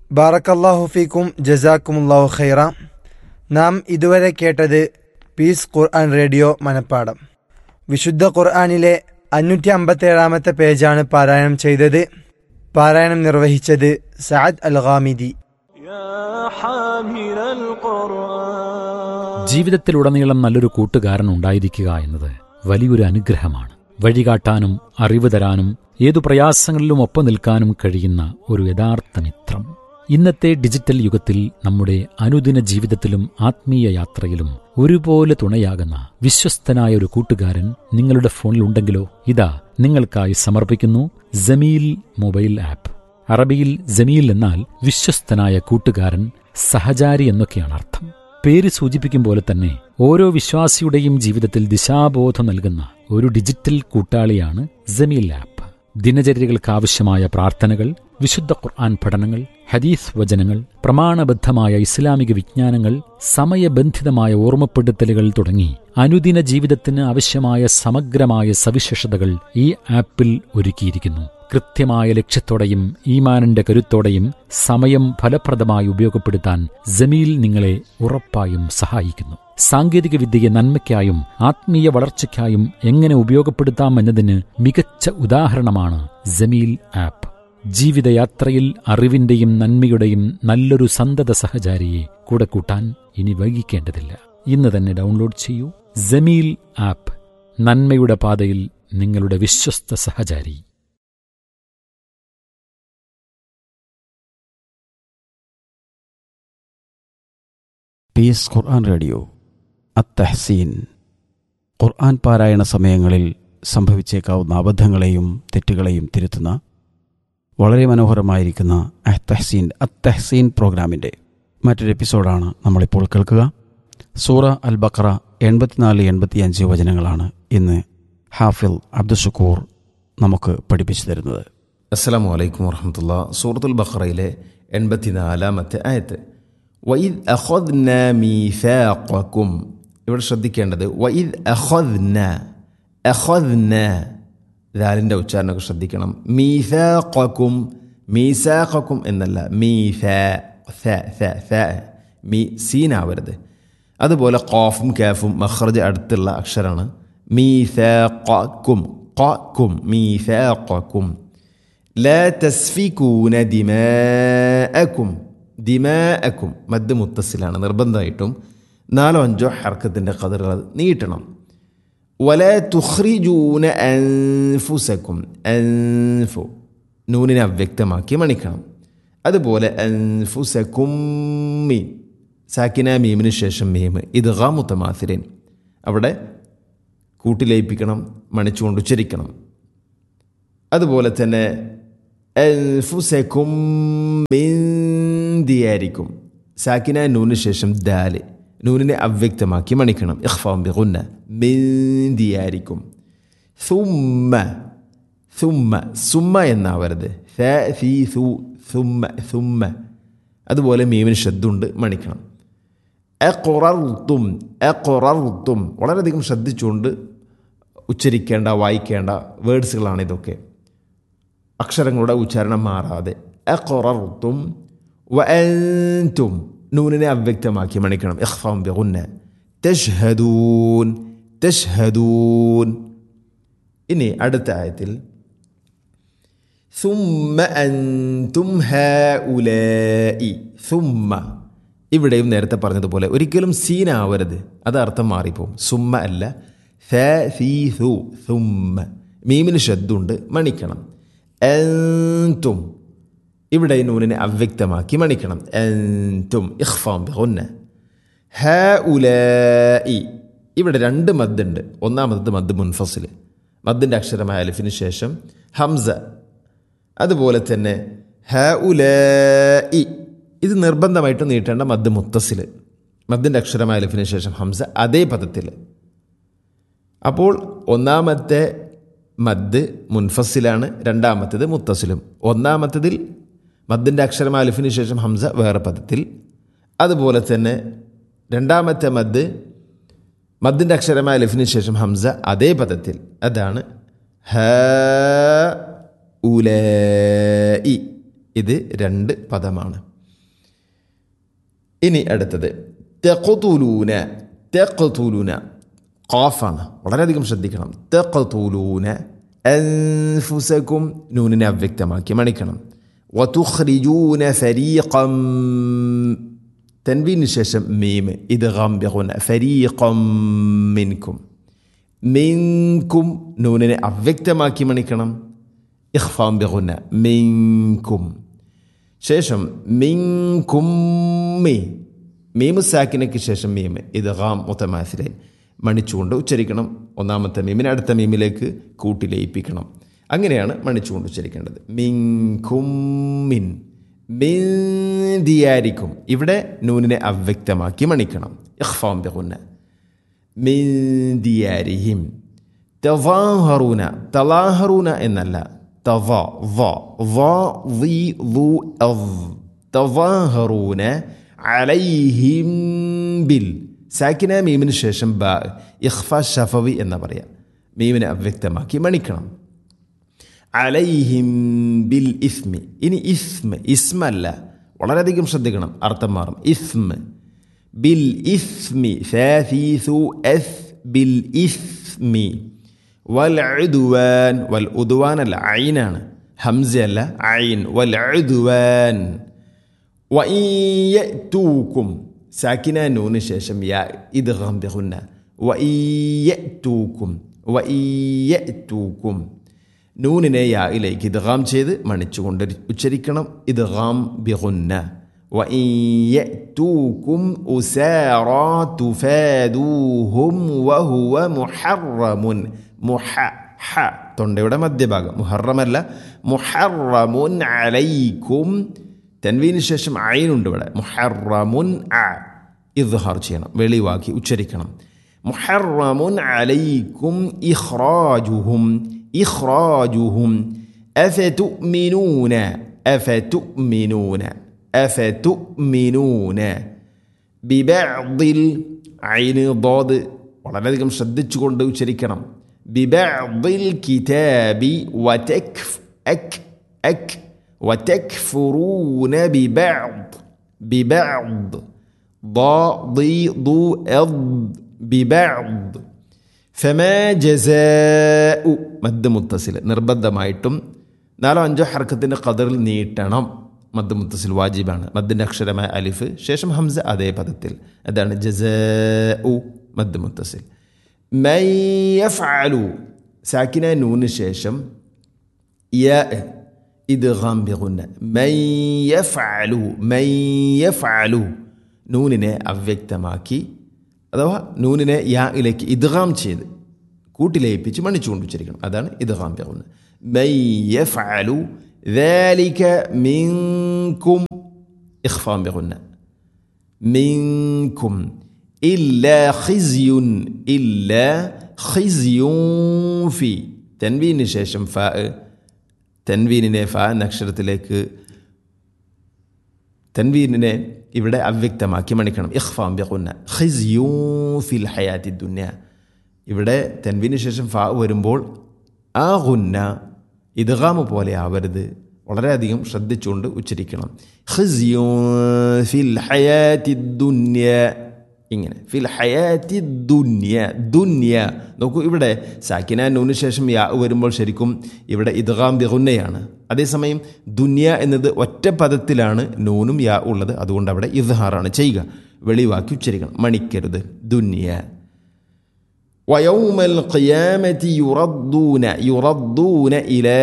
ബാറക്കല്ലാഹു ഫീക്കും ജസാക്കുമുല്ലാഹു ഖൈറ. നാം ഇതുവരെ കേട്ടത് പീസ് ഖുർആൻ റേഡിയോ മനപ്പാഠം. വിശുദ്ധ ഖുർആനിലെ 557 പേജാണ് പാരായണം ചെയ്തത്. പാരായണം നിർവഹിച്ചത് സഅദ് അൽ ഗാമിദി. ജീവിതത്തിലുടനീളം നല്ലൊരു കൂട്ടുകാരൻ ഉണ്ടായിരിക്കുക എന്നത് വലിയൊരു അനുഗ്രഹമാണ്. വഴികാട്ടാനും അറിവ് തരാനും ഏതു പ്രയാസങ്ങളിലും ഒപ്പം നിൽക്കാനും കഴിയുന്ന ഒരു യഥാർത്ഥ മിത്രം. ഇന്നത്തെ ഡിജിറ്റൽ യുഗത്തിൽ നമ്മുടെ അനുദിന ജീവിതത്തിലും ആത്മീയ യാത്രയിലും ഒരുപോലെ തുണയാകുന്ന വിശ്വസ്തനായ ഒരു കൂട്ടുകാരൻ നിങ്ങളുടെ ഫോണിലുണ്ടെങ്കിലോ, ഇതാ നിങ്ങൾക്കായി സമർപ്പിക്കുന്നു ജമീൽ മൊബൈൽ ആപ്പ്. അറബിയിൽ ജമീൽ എന്നാൽ വിശ്വസ്തനായ കൂട്ടുകാരൻ, സഹചാരി എന്നൊക്കെയാണ് അർത്ഥം. പേര് സൂചിപ്പിക്കും പോലെ തന്നെ ഓരോ വിശ്വാസിയുടെയും ജീവിതത്തിൽ ദിശാബോധം നൽകുന്ന ഒരു ഡിജിറ്റൽ കൂട്ടാളിയാണ് ജമീൽ ആപ്പ്. ദിനചര്യകൾക്കാവശ്യമായ പ്രാർത്ഥനകൾ, വിശുദ്ധ ഖുർആൻ പഠനങ്ങൾ, ഹദീസ് വചനങ്ങൾ, പ്രമാണബദ്ധമായ ഇസ്ലാമിക വിജ്ഞാനങ്ങൾ, സമയബന്ധിതമായ ഓർമ്മപ്പെടുത്തലുകൾ തുടങ്ങി അനുദിന ജീവിതത്തിന് ആവശ്യമായ സമഗ്രമായ സവിശേഷതകൾ ഈ ആപ്പിൽ ഒരുക്കിയിരിക്കുന്നു. കൃത്യമായ ലക്ഷ്യത്തോടെയും ഈമാനിന്റെ കരുത്തോടെയും സമയം ഫലപ്രദമായി ഉപയോഗപ്പെടുത്താൻ ജമീൽ നിങ്ങളെ ഉറപ്പായും സഹായിക്കുന്നു. സാങ്കേതിക വിദ്യയെ നന്മയ്ക്കായും ആത്മീയ വളർച്ചയ്ക്കായും എങ്ങനെ ഉപയോഗപ്പെടുത്താമെന്നതിന് മികച്ച ഉദാഹരണമാണ് ജമീൽ ആപ്പ്. ജീവിതയാത്രയിൽ അറിവിന്റെയും നന്മയുടെയും നല്ലൊരു സന്തത സഹചാരിയെ കൂടെ കൂട്ടാൻ ഇനി വൈകിക്കേണ്ടതില്ല. ഇന്ന് തന്നെ ഡൗൺലോഡ് ചെയ്യൂ ജമീൽ ആപ്പ്. നന്മയുടെ പാതയിൽ നിങ്ങളുടെ വിശ്വസ്ത സഹചാരി. പീസ് ഖുർആൻ റേഡിയോ അത്തഹ്സീൻ. ഖുർആൻ പാരായണ സമയങ്ങളിൽ സംഭവിച്ചേക്കാവുന്ന അബദ്ധങ്ങളെയും തെറ്റുകളെയും തിരുത്തുന്ന വളരെ മനോഹരമായിരിക്കുന്ന അത്തഹ്സീൻ പ്രോഗ്രാമിൻ്റെ മറ്റൊരു എപ്പിസോഡാണ് നമ്മളിപ്പോൾ കേൾക്കുക. സൂറ അൽ ബഖറ 84-85 വചനങ്ങളാണ് ഇന്ന് ഹാഫിൽ അബ്ദുഷക്കൂർ നമുക്ക് പഠിപ്പിച്ചു തരുന്നത്. അസ്സലാമു അലൈക്കും വറഹ്മത്തുള്ളാഹി. സൂറത്തുൽ ബഖറയിലെ 84-ാമത്തെ ആയത്ത്, വഇദ് അഖദ്ന മീസാഖക്കും. ഇവിടെ ശ്രദ്ധിക്കേണ്ടത് വഇദ് അഖദ്ന ദാലിൻ്റെ ഉച്ചാരണമൊക്കെ ശ്രദ്ധിക്കണം. മീസാഖക്കും എന്നല്ല, സീനാവരുത്. അതുപോലെ ഖാഫും കാഫും മഖ്റജ് അടുത്തുള്ള അക്ഷരമാണ്. മീസാഖക്കും. ലാ തസ്ഫികൂന ദിമാഅക്കും മദ് മുത്തസിലാണ്. നിർബന്ധമായിട്ടും 4-5 ഹർക്കത്തിൻ്റെ ഖദറുകൾ നീട്ടണം. വലാ തുഖ്രിജൂന അൻഫുസക്കും. നൂനിനെ അവ്യക്തമാക്കി മണിക്കണം. അതുപോലെ അൻഫുസക്കും മീം, സാക്കിന മീമിന് ശേഷം മീം, ഇദ്ഗാം മുതമാസിലിൻ, അവിടെ കൂട്ടിലയിപ്പിക്കണം, മണിച്ചുകൊണ്ട് ഉച്ചരിക്കണം. അതുപോലെ തന്നെ അൻഫുസക്കും മിൻ ദിയാരിക്കും, സാക്കിന നൂനിന് ശേഷം ദാല്, നൂനിനെ അവ്യക്തമാക്കി മണിക്കണം, ഇഖ്ഫാം ബിഗുന്ന, മിൻ ദിയാരിക്കും. സുമ്മ എന്നാവരുത്, സുമ്മ. അതുപോലെ മീമിന് ശബ്ദമുണ്ട്, മണിക്കണം. അഖറർതും വളരെയധികം ശ്രദ്ധിച്ചുകൊണ്ട് ഉച്ചരിക്കേണ്ട, വായിക്കേണ്ട വേർഡ്സുകളാണ് ഇതൊക്കെ. അക്ഷരങ്ങളുടെ ഉച്ചാരണം മാറാതെ. അഖറർതും വഅൻതും, നൂനിനെ അവ്യക്തമാക്കി മണിക്കണം, ഇഖ്ഫാം ബിഗുന്ന. തശ്ഹദൂൻ. ഇനി അടുത്ത ആയത്തിൽ സുമ്മ അൻതും ഹൗലാഇ. സുമ്മ, ഇവിടെയും നേരത്തെ പറഞ്ഞതുപോലെ ഒരിക്കലും സീനാവരുത്, അത് അർത്ഥം മാറിപ്പോവും. സുമ്മ അല്ല, സുമ്മ. മീമിന് ശബ്ദമുണ്ട്, മണിക്കണം. അൻതും, ഇവിടെ നൂനിനെ അവ്യക്തമാക്കി മണിക്കണം. അൻതും, ഇഖ്ഫാം ബിഗുന്ന. ഹൗലാഇ, ഇവിടെ 2 മദ്ദുണ്ട്. ഒന്നാമത്തത് മദ് മുൻഫസിൽ, മദ്ദിൻ്റെ അക്ഷരമായ അലിഫിന് ശേഷം ഹംസ. അതുപോലെ തന്നെ ഹൗലാഇ, ഇത് നിർബന്ധമായിട്ട് നീട്ടേണ്ട മദ് മുത്തസിൽ, മദ്ദിൻ്റെ അക്ഷരമായ അലിഫിന് ശേഷം ഹംസ അതേ പദത്തിൽ. അപ്പോൾ ഒന്നാമത്തെ മദ് മുൻഫസിലാണ്, രണ്ടാമത്തേത് മുത്തസിലും. ഒന്നാമത്തതിൽ മദ്ദിൻ്റെ അക്ഷരമായ അലിഫിന് ശേഷം ഹംസ വേറെ പദത്തിൽ. അതുപോലെ തന്നെ രണ്ടാമത്തെ മദ്ദിൻ്റെ അക്ഷരമായ അലിഫിന് ശേഷം ഹംസ അതേ പദത്തിൽ. അതാണ് ഹൗലാഇ. ഇത് 2 പദമാണ്. ഇനി അടുത്തത് തഖ്തുലൂന. തഖ്തുലൂന ഖാഫാണ്, വളരെയധികം ശ്രദ്ധിക്കണം. തഖ്തുലൂന അൻഫുസകും, നൂനിനെ അവ്യക്തമാക്കി മണിക്കണം. വതുഖ്രിജൂന ഫരീഖം, തൻവീന് ശേഷം മീം, ഇദ്ഗാം ബിഗുന്ന. ഫരീഖം മിൻകും. മിൻകും നൂനിനെ അവ്യക്തമാക്കി മണിക്കണം. ഇഖ്ഫാം ബിഗുന്ന. മിൻകും. ശേഷം മിൻകും മീമു സാക്കിനയ്ക്ക് ശേഷം മീം, ഇദ്ഗാം മുതമാസിലൈൻ മണിച്ചുകൊണ്ട് ഉച്ചരിക്കണം. ഒന്നാമത്തെ മീമിനെ അടുത്ത മീമിലേക്ക് കൂട്ടി ലയിപ്പിക്കണം. അങ്ങനെയാണ് മണിച്ചുകൊണ്ട് ഉച്ചരിക്കേണ്ടത്. മിൻകും മിൻ. മിൻ ദിയാരിക്കും, ഇവിടെ നൂനിനെ അവ്യക്തമാക്കി മണിക്കണം. ഇഖ്ഫാം ബിഗുന്ന. മിൻ ദിയാരിഹിം. തവാഹറൂന, തലാഹറൂന എന്നല്ല, തവാഹറൂന അലൈഹിം ബിൽ. സാക്കിന മീമിന് ശേഷം ബ, ഇഖ്ഫ ഷഫവി എന്ന് പറയാം. മീമിനെ അവ്യക്തമാക്കി മണിക്കണം. അലൈഹിം ബിൽ ഇസ്മി. ഇനി ഇസ്മ, ഇസ്മല്ല, വളരെയധികം ശ്രദ്ധിക്കണം, അർത്ഥം മാറും. ഇസ്മ ബിൽ ഇസ്മി, ഫാസീസു എസ് ബിൽ ഇസ്മി. വൽ ഉദ്വാൻ, വൽ ഉദ്വാൻ അല്ല, ഐനാണ്, ഹംസ അല്ല, ഐൻ. വൽ ഉദ്വാൻ. വഇൻ യഅ്തൂകും, സാക്കിന നൂന് ശേഷം യാ, ഇദ്ഗാം ബിഗുന്ന. വഇൻ യഅ്തൂകും, വഇൻ യഅ്തൂകും. നൂനിനെ യായിലേക്ക് ഇദ്ഗാം ചെയ്ത് മണിച്ചുകൊണ്ട് ഉച്ചരിക്കണം. ഇദ്ഗാം ബിഗുന്ന. വഇൻ യഅ്തൂകും ഉസാറാ തുഫാദൂഹും വഹുവ മുഹറമുൻ. ഹ തൊണ്ടയുടെ മധ്യഭാഗം, മുഹറമല്ല, മുഹറമുൻ അലൈക്കും. തൻവീന് ശേഷം ഐനുണ്ട് ഇവിടെ. മുഹറമുൻ അ, ഇദ്ഹാർ ചെയ്യണം, വെളിവാക്കി ഉച്ചരിക്കണം. മുഹറമുൻ അലൈക്കും ഇഖ്റാജുഹും. ഇഖ്റാജുഹും. അഫതുഅ്മിനൂന. അഫതുഅ്മിനൂന. അഫതുഅ്മിനൂന ബിബഅദിൽ, ഐന് ളാദ് വളരെയധികം ശ്രദ്ധിച്ചുകൊണ്ട് ഉച്ചരിക്കണം. ബിബഅദിൽ കിതാബി വതക്ഫുറൂന ബിബഅദ്. ബിബഅദ് ബിബഅദ്. ഫമാ ജസാഉ, മദ് മുത്തസിൽ നിർബന്ധമായിട്ടും 4-5 ഹർക്കത്തിൻ്റെ ഖദറിൽ നീട്ടണം. മദ് മുത്തസിൽ വാജിബാണ്. മദ്ദിൻ്റെ അക്ഷരമായ അലിഫ് ശേഷം ഹംസ അതേ പദത്തിൽ, അതാണ് ജസാഉ, മദ് മുത്തസിൽ. മൻ യഫ്അലു, സാക്കിന നൂന് ശേഷം യാ, ഇദ്ഗാം ബിഗുന്ന. മൻ യഫ്അലു. മൻ യഫ്അലു നൂനിനെ അവ്യക്തമാക്കി, അഥവാ നൂനിനെ യായിലേക്ക് ഇദ്ഗാം ചെയ്ത് കൂട്ടിലയിപ്പിച്ച് മണിച്ചുകൊണ്ട് ഉച്ചരിക്കണം. അതാണ് ഇദ്ഗാം ബിഗുന്ന. മൻ യഫ്അലു ذلك منكم, إخفاء بغنى. منكم إلا خزي. إلا خزي في تنوين ശേഷം ഫാ, തൻവീനിനെ ഫാ എന്ന അക്ഷരത്തിലേക്ക്, തൻവീനിനെ ഇവിടെ അവ്യക്തമാക്കി മണിക്കണം. ഇഖ്ഫാം ബിഗുന്ന. ഖിസ്യൂ ഫിൽ ഹയാത്തി ദുനിയ. ഇവിടെ തൻവീന് ശേഷം ഫാ വരുമ്പോൾ ആ ഗുന്ന ഇദ്ഗാം പോലെ ആവരുത്, വളരെയധികം ശ്രദ്ധിച്ചുകൊണ്ട് ഉച്ചരിക്കണം. ഖിസ്യൂ ഫിൽ ഹയാത്തി ദുനിയ, ഇങ്ങനെ. ഫിൽ ഹയാത്തി ദുനിയ. ദുനിയ നോക്കൂ, ഇവിടെ സാക്കിന നൂന് ശേഷം യാ വരുമ്പോൾ ശരിക്കും ഇവിടെ ഇദ്ഗാം ബിഗുന്നയാണ്. അതേസമയം ദുനിയ എന്നത് ഒറ്റ പദത്തിലാണ് നൂനും യാ ഉള്ളത്, അതുകൊണ്ട് അവിടെ ഇദ്ഹാറാണ് ചെയ്യുക, വെളിവാക്കി ഉച്ചരിക്കണം, മണിക്കരുത്. ദുനിയ. വയൗമൽ ഖിയാമത്തി യുറദ്ദൂന. യുറദ്ദൂന ഇലാ